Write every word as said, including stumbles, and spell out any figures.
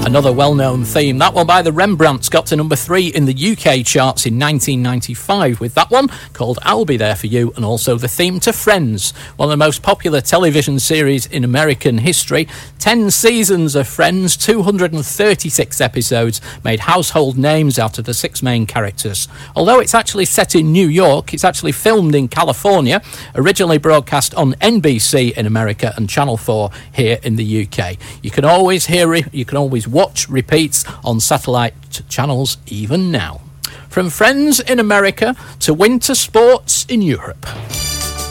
Another well-known theme. That one by the Rembrandts got to number three in the U K charts in nineteen ninety-five with that one called I'll Be There For You, and also the theme to Friends, one of the most popular television series in American history. Ten seasons of Friends, two hundred thirty-six episodes, made household names out of the six main characters. Although it's actually set in New York, it's actually filmed in California, originally broadcast on N B C in America and Channel four here in the U K. You can always hear it, you can always watch repeats on satellite channels even now. From Friends in America to winter sports in Europe.